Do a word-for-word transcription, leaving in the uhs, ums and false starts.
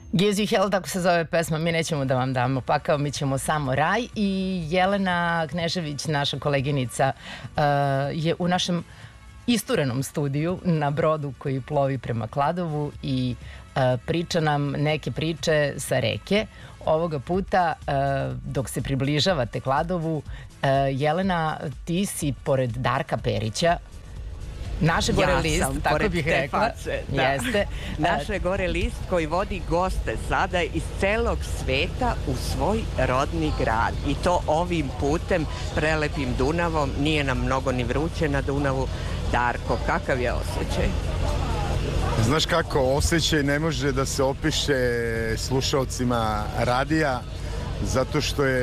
Gives you hell, tako se zove pesma. Mi nećemo da vam damo pakao, mi ćemo samo raj. I Jelena Knežević, naša koleginica, uh, je u našem isturenom studiju na brodu koji plovi prema Kladovu i uh, priča nam neke priče sa reke. Ovoga puta, uh, dok se približavate Kladovu, uh, Jelena, ti si pored Darka Perića, naše gore ja list, sam, tako bih rekla. Face, da. Jeste. Naše gore list koji vodi goste sada iz celog sveta u svoj rodni grad. I to ovim putem, prelepim Dunavom. Nije nam mnogo ni vruće na Dunavu. Darko, kakav je osjećaj? Znaš kako, osjećaj ne može da se opiše slušaocima radija, zato što je